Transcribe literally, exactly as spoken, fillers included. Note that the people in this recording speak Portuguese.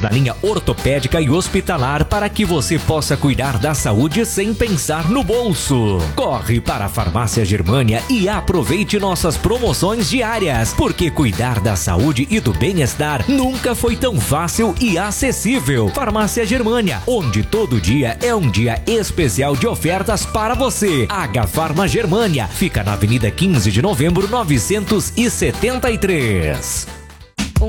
na linha ortopédica e hospitalar para que você possa cuidar da saúde sem pensar no bolso. Corre para a Farmácia Germânia e aproveite nossas promoções diárias, porque cuidar da saúde e do bem-estar nunca foi tão fácil e acessível. Farmácia Germânia, onde todo dia é um dia especial de ofertas para você. H-Farma Germânia, fica na Avenida quinze de Novembro, novecentos e setenta e três.